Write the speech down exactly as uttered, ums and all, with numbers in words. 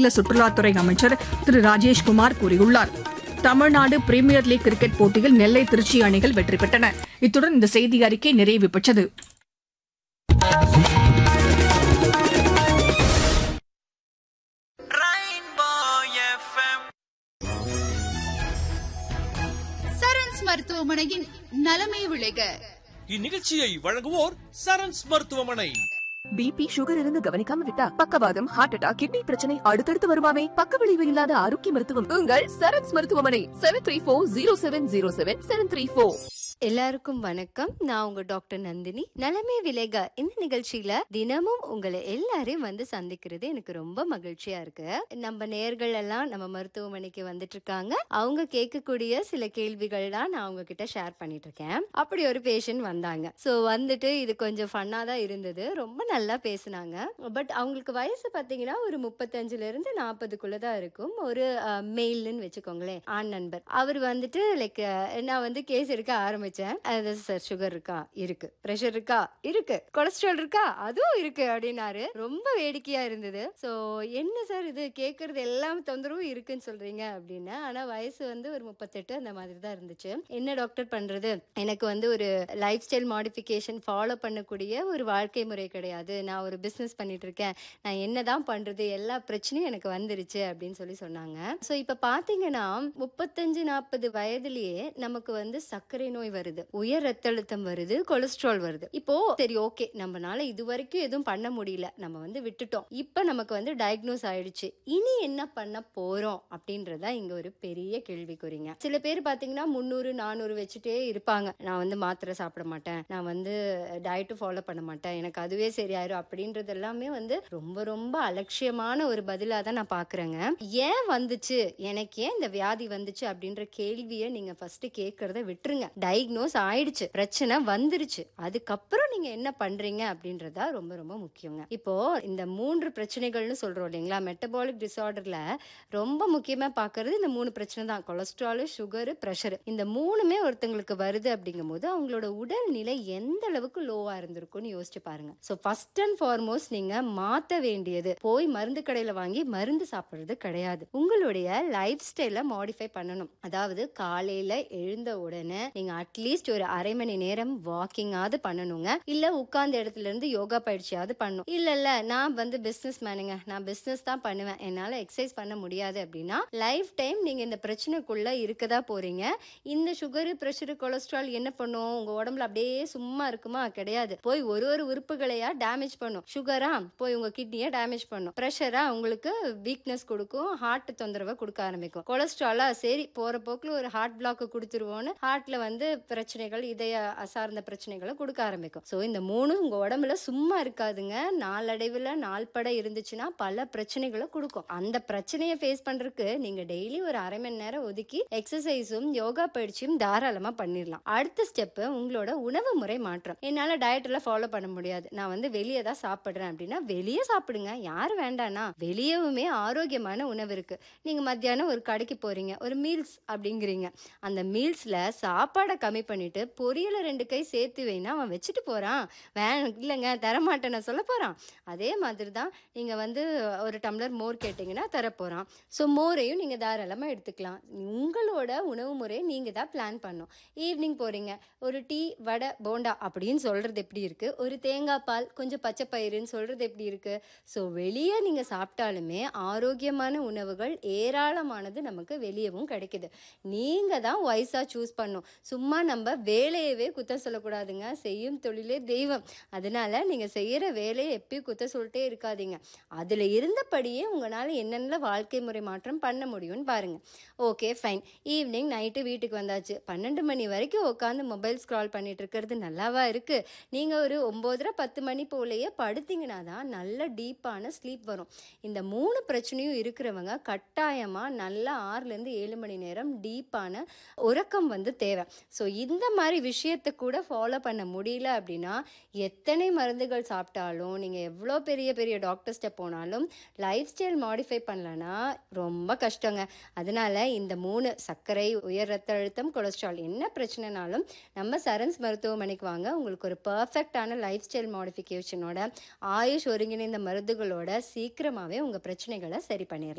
மாநில சுற்றுலாத்துறை அமைச்சர் திரு ராஜேஷ்குமார் கூறியுள்ளார். தமிழ்நாடு பிரீமியர் லீக் கிரிக்கெட் போட்டியில் நெல்லை திருச்சி அணிகள் வெற்றி பெற்றன. இத்துடன் இந்த செய்தி அறிக்கை நிறைவு பெற்றது. சரண்ஸ் மருத்துவமனையின் நலமே விளைக. இந்நிகழ்ச்சியை வழங்குவோர் சரண்ஸ் மருத்துவமனை. பிபி சுகர் இருந்து கவனிக்காம விட்டா பக்கவாதம், ஹார்ட் அட்டாக், கிட்னி பிரச்சனை அடுத்தடுத்து வருமாமே. பக்க விளைவு இல்லாத ஆரோக்கிய மருத்துவம் உங்கள் சரண்ஸ் மருத்துவமனை. Seven three four zero seven zero seven seven three four. எல்லாருக்கும் வணக்கம். நான் உங்க டாக்டர் நந்தினி. நலமே விளைக இந்த நிகழ்ச்சியில தினமும் உங்களை எல்லாரையும் வந்து சந்திக்கிறது எனக்கு ரொம்ப மகிழ்ச்சியா இருக்கு. நம்ம நேர்கள் எல்லாம் நம்ம மருத்துவமனைக்கு வந்துட்டு இருக்காங்க. அவங்க கேட்கக்கூடிய சில கேள்விகள் தான் நான் அவங்க கிட்ட ஷேர் பண்ணிட்டு இருக்கேன். அப்படி ஒரு பேஷண்ட் வந்தாங்க. சோ வந்துட்டு இது கொஞ்சம் ஃபன்னா தான் இருந்தது. ரொம்ப நல்லா பேசினாங்க. பட் அவங்களுக்கு வயசு பாத்தீங்கன்னா ஒரு முப்பத்தஞ்சுல இருந்து நாற்பதுக்குள்ளதான் இருக்கும். ஒரு மெயில்னு வச்சுக்கோங்களேன், ஆண் நண்பர். அவர் வந்துட்டு லைக் நான் வந்து கேஸ் எடுக்க ஆரம்பிச்சேன். சார் சுகர் இருக்கா? இருக்கு. பிரஷர் இருக்கா? இருக்கு. கொலஸ்ட்ரால் இருக்கா? அதுவும் இருக்கு அப்படின்னாரு. ரொம்ப வேடிக்கையா இருந்தது. சோ என்ன சார் இது கேட்கறது எல்லாம் தொந்தரவும் இருக்குன்னு சொல்றீங்க அப்படின்னு. ஆனா வயசு வந்து ஒரு முப்பத்தெட்டு அந்த மாதிரி தான் இருந்துச்சு. என்ன டாக்டர் பண்றது, எனக்கு வந்து ஒரு லைஃப் ஸ்டைல் மாடிஃபிகேஷன் ஃபாலோ பண்ணக்கூடிய ஒரு வாழ்க்கை முறை கிடையாது, நான் ஒரு பிசினஸ் பண்ணிட்டு இருக்கேன், நான் என்னதான் பண்றது, எல்லா பிரச்சனையும் எனக்கு வந்துருச்சு அப்படின்னு சொல்லி சொன்னாங்க. சோ இப்ப பாத்தீங்கன்னா முப்பத்தஞ்சு நாற்பது வயதுலயே நமக்கு வந்து சர்க்கரை நோய் வருது, உயர் ரத்த அழுத்தம் வருது, கொலஸ்ட்ரால் வருது. இப்போ சரி ஓகே, நம்மனால இது வரைக்கும் எதுவும் பண்ண முடியல, நம்ம வந்து விட்டுட்டோம். இப்ப நமக்கு வந்து டயக்னோஸ் ஆயிடுச்சு, இனி என்ன பண்ண போறோம் அப்படின்றதா இங்க ஒரு பெரிய கேள்விக்குறிங்க. சில பேர் பாத்தீங்கன்னா முன்னூறு நானூறு வச்சுட்டே இருப்பாங்க. நான் வந்து மாத்திரை சாப்பிட மாட்டேன், நான் வந்து டயட் ஃபாலோ பண்ண மாட்டேன், எனக்கு அதுவே சரியாயிரும் அப்படின்றது எல்லாமே வந்து ரொம்ப ரொம்ப அலட்சியமான ஒரு பதிலா தான் நான் பாக்குறேங்க. ஏன் வந்துச்சு, எனக்கு ஏன் இந்த வியாதி வந்துச்சு அப்படின்ற கேள்வியை நீங்க ஃபர்ஸ்ட் கேட்கறத விட்டுருங்க. டயக்னோஸ் ஆயிடுச்சு, பிரச்சனை வந்துருச்சு, அதுக்கப்புறம் நீங்க என்ன பண்றீங்க அப்படின்றதா ரொம்ப ரொம்ப முக்கியங்க. இப்போ இந்த மூன்று பிரச்சனைகள்னு சொல்றோம் இல்லைங்களா, மெட்டபாலிக் டிசார்டர்ல ரொம்ப முக்கியமா பாக்குறது இந்த மூணு பிரச்சனை தான். Cholesterol, sugar, pressure. இந்த மூணுமே ஒருத்தங்களுக்கு வருது அப்படிங்கும் போது அவங்களோட உடல் நிலை எந்த அளவுக்கு லோவா இருந்திருக்கும்னு யோசிச்சு பாருங்க. சோ ஃபர்ஸ்ட் அண்ட் ஃபார்மோஸ்ட் நீங்க மாத்த வேண்டியது போய் மருந்து கடையில வாங்கி மருந்து சாப்பிடுறது கிடையாது. உங்களுடைய லைஃப் ஸ்டைல மாடிஃபை பண்ணணும். அதாவது காலையில எழுந்த உடனே நீங்க அட்லீஸ்ட் ஒரு அரை மணி நேரம் வாக்கிங் ஆவது பண்ணணுங்க. இல்ல உட்கார்ந்த இடத்துல இருந்து யோகா பயிற்சியாவது பண்ணணும். இல்ல இல்ல நான் வந்து பிசினஸ் மேனுங்க, நான் பிசினஸ் தான் பண்ணுவேன், என்னால எக்ஸசைஸ் பண்ண முடியாது அப்படின்னா லைஃப் டைம் நீங்க இந்த பிரச்சனைக்குள்ள இருக்கதா போறீங்க. இந்த சுகர், பிரஷர், கொலஸ்ட்ரால் என்ன பண்ணும், உங்க உடம்புல அப்படியே சும்மா இருக்குமா? கிடையாது. போய் ஒரு ஒரு உறுப்புகளையா டேமேஜ் பண்ணும். சுகரா போய் உங்க கிட்னியை டேமேஜ் பண்ணும். பிரஷரா உங்களுக்கு வீக்னஸ் கொடுக்கும், ஹார்ட் தொந்தரவை கொடுக்க ஆரம்பிக்கும். கொலஸ்ட்ராலா சரி போற போக்குல ஒரு ஹார்ட் பிளாக் கொடுத்துருவோன்னு ஹார்ட்ல வந்து பிரச்சனைகள், இதய சார்ந்த பிரச்சனைகளை கொடுக்க ஆரம்பிக்கும். சோ இந்த மூணு உங்க உடம்புல சும்மா இருக்காதுங்க. நாளடைவுல நாள்பட இருந்துச்சுன்னா பல பிரச்சனைகளை கொடுக்கும். அந்த பிரச்சனையை ஃபேஸ் பண்றதுக்கு நீங்க டெய்லி ஒரு அரை மணி நேரம் ஒதுக்கி எக்ஸசைஸும் யோகா பயிற்சியும் தாராளமா பண்ணிடலாம். அடுத்த ஸ்டெப் உங்களோட உணவு முறை மாற்றம். என்னால டயட் எல்லாம் ஃபாலோ பண்ண முடியாது, நான் வந்து வெளியே தான் சாப்பிடுறேன் அப்படின்னா வெளியே சாப்பிடுங்க, யாரு வேண்டானா. வெளியவுமே ஆரோக்கியமான உணவு இருக்கு. நீங்க மத்தியானம் ஒரு கடைக்கு போறீங்க, ஒரு மீல்ஸ் அப்படிங்கிறீங்க, அந்த மீல்ஸ்ல சாப்பாடை கம்மி பண்ணிட்டு பொரியல ரெண்டு கை சேர்த்து வைனா அவன் வச்சுட்டு போறான். வேன் இல்லைங்க தரமாட்டேன் நான் சொல்ல போறான். அதே மாதிரி தான் நீங்க வந்து ஒரு டம்ளர் மோர் கேட்டீங்கன்னா தரப்போறான். ஸோ மோரையும் நீங்க தாராளமா எடுத்துக்கலாம். உங்களோட உணவு முறையை நீங்க தான் பிளான் பண்ணும். ஈவினிங் போறீங்க, ஒரு டீ, வடை, போண்டா அப்படின்னு சொல்றது எப்படி இருக்கு, ஒரு தேங்காய் பால், கொஞ்சம் பச்சை பயிறுன்னு சொல்றது எப்படி இருக்கு. ஸோ வெளியே நீங்க சாப்பிட்டாலுமே ஆரோக்கியமான உணவுகள் ஏராளமானது நமக்கு வெளியவும் கிடைக்குது. நீங்க தான் வயசா சூஸ் பண்ணும். சும்மா நம்ம வேலையவே குத்தம் சொல்லக்கூடாதுங்க, செய்யும் தொழிலே தெய்வம். அதனால நீங்க செய்யற வேலையை எப்பயும் குத்த சொல்லிட்டே இருக்காதீங்க. அதுல இருந்தபடியே உங்களால என்னென்ன வாழ்க்கை முறை மாற்றம் பண்ண முடியும்னு பாருங்க. ஓகே ஃபைன், ஈவினிங் நைட்டு வீட்டுக்கு வந்தாச்சு, பன்னெண்டு மணி வரைக்கும் உட்காந்து மொபைல் ஸ்க்ரால் பண்ணிட்டு இருக்கிறது நல்லாவா இருக்கு. நீங்க ஒரு ஒன்பதரை பத்து மணி போலயே படுத்தீங்கன்னா தான் நல்ல டீப்பான ஸ்லீப் வரும். இந்த மூணு பிரச்சனையும் இருக்கிறவங்க கட்டாயமா நல்லா ஆறுல இருந்து ஏழு மணி நேரம் டீப்பான உறக்கம் வந்து தேவை. ஸோ இந்த மாதிரி விஷயத்தை கூட ஃபாலோ பண்ண முடியல அப்படின்னா எத்தனை மருந்துகள் சாப்பிட்டாலும் நீங்கள் எவ்வளோ பெரிய பெரிய டாக்டர்ஸ்ட்ட போனாலும் லைஃப் ஸ்டைல் மாடிஃபை பண்ணலன்னா ரொம்ப கஷ்டங்க. அதனால இந்த மூணு சர்க்கரை, உயர் ரத்த அழுத்தம், கொலஸ்ட்ரால் என்ன பிரச்சனைனாலும் நம்ம சரண்ஸ் மருத்துவமனைக்கு வாங்க. உங்களுக்கு ஒரு பர்ஃபெக்டான லைஃப் ஸ்டைல் மாடிஃபிகேஷனோட ஆயுஷ் ஒருங்கிணைந்த மருந்துகளோட சீக்கிரமாகவே உங்கள் பிரச்சனைகளை சரி பண்ணிடலாம்.